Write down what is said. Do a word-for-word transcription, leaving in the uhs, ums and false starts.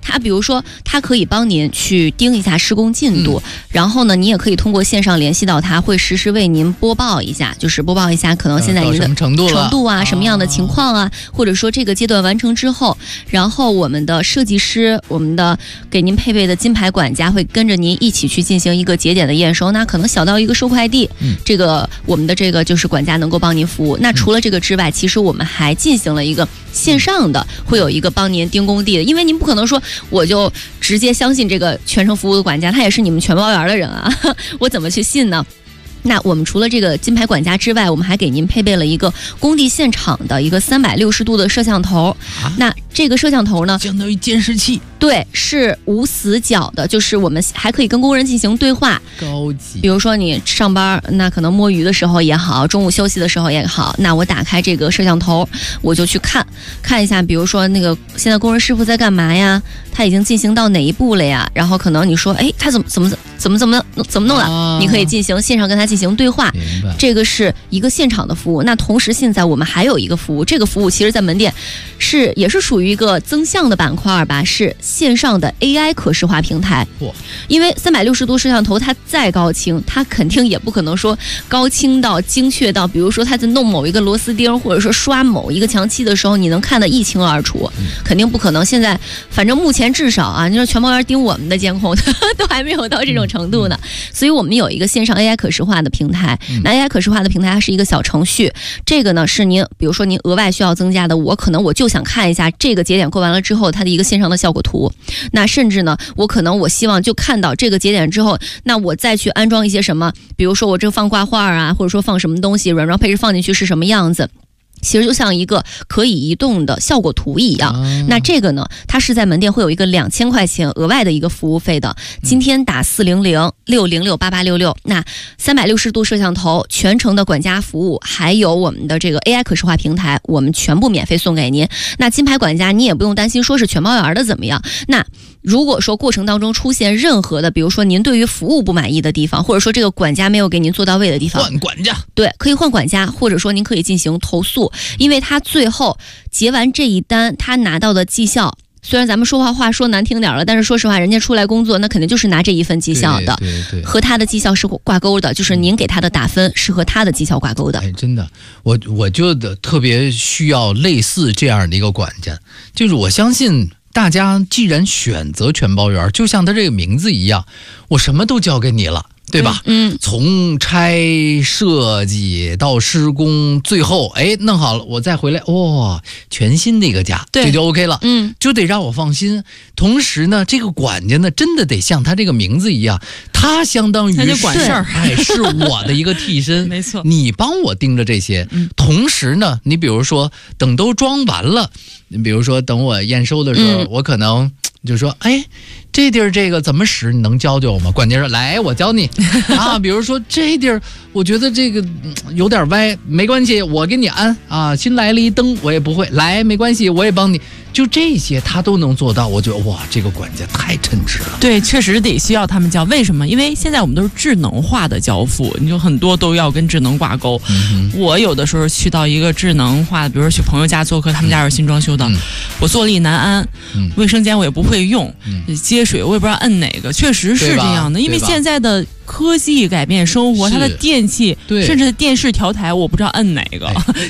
它比如说它可以帮您去盯一下施工进度，嗯、然后呢，你也可以通过线上联系到它，会实时为您播报一下，就是播报一下可能现在您的程度程度啊，什么样的情况啊，或者说这个阶段完成之后，然后我们的设计师，我们的给您配备的金牌管家会跟着您一起去进行一个节点的验收。那可能小到一个收快递，嗯、这个我们的这个就是管家能够帮您服务。那除了这个之外，其实我们还进行了一个线上的，会有一个帮您盯工地的，因为您不可能说我就直接相信这个全程服务的管家，他也是你们全包园的人啊，我怎么去信呢？那我们除了这个金牌管家之外，我们还给您配备了一个工地现场的一个三百六十度的摄像头。啊、那这个摄像头呢， 相当于监视器。 对，是无死角的，就是我们还可以跟工人进行对话。 高级。 比如说你上班，那可能摸鱼的时候也好，中午休息的时候也好，那我打开这个摄像头，我就去看看一下，比如说那个现在工人师傅在干嘛呀？他已经进行到哪一步了呀？然后可能你说，哎，他怎么怎么怎么怎么怎么弄了？啊、你可以进行线上跟他进行对话。 明白。 这个是一个现场的服务。那同时现在我们还有一个服务，这个服务其实在门店是也是属于一个增项的板块吧，是线上的 A I 可视化平台。因为三百六十度摄像头它再高清，它肯定也不可能说高清到精确到，比如说它在弄某一个螺丝钉，或者说刷某一个墙漆的时候，你能看得一清二楚，嗯、肯定不可能。现在反正目前至少啊，你说全包园盯我们的监控都还没有到这种程度呢。嗯、所以我们有一个线上 A I 可视化的平台。嗯、那 A I 可视化的平台它是一个小程序，这个呢是您比如说您额外需要增加的，我可能我就想看一下这个节点过完了之后它的一个线上的效果图。那甚至呢，我可能我希望就看到这个节点之后，那我再去安装一些什么，比如说我这放挂画啊，或者说放什么东西，软装配置放进去是什么样子。其实就像一个可以移动的效果图一样，啊、那这个呢，它是在门店会有一个两千块钱额外的一个服务费的。今天打四零零六零六八八六六，那三百六十度摄像头、全程的管家服务，还有我们的这个 A I 可视化平台，我们全部免费送给您。那金牌管家你也不用担心说是全包园的怎么样。那如果说过程当中出现任何的，比如说您对于服务不满意的地方，或者说这个管家没有给您做到位的地方， 换管家， 对，可以换管家，或者说您可以进行投诉，因为他最后结完这一单，他拿到的绩效。虽然咱们说话话说难听点了，但是说实话，人家出来工作，那肯定就是拿这一份绩效的， 对对对， 和他的绩效是挂钩的，就是您给他的打分是和他的绩效挂钩的。 哎，真的，我我就特别需要类似这样的一个管家，就是我相信大家既然选择全包园，就像他这个名字一样，我什么都交给你了。对吧？ 嗯， 从拆设计到施工，最后哎弄好了，我再回来，哇、哦，全新的一个家，这就 OK 了。 嗯， 就得让我放心。同时呢，这个管家呢，真的得像他这个名字一样，他相当于他就管事儿， 哎，是我的一个替身。 没错， 你帮我盯着这些。嗯，同时呢，你比如说等都装完了，你比如说等我验收的时候，嗯、我可能就说，哎。这地儿这个怎么使？你能教教我吗？管家说：“来，我教你啊。比如说这地儿，我觉得这个有点歪，没关系，我给你安啊。新来了一灯，我也不会，来没关系，我也帮你。就这些他都能做到，我觉得哇，这个管家太称职了。 对，确实得需要他们教。为什么？因为现在我们都是智能化的交付，你就很多都要跟智能挂钩。嗯、我有的时候去到一个智能化的，比如说去朋友家做客，他们家是新装修的，嗯、我坐立难安，嗯、卫生间我也不会用，嗯、接水我也不知道摁哪个，确实是这样的。因为现在的科技改变生活，它的电器甚至电视调台我不知道摁哪个。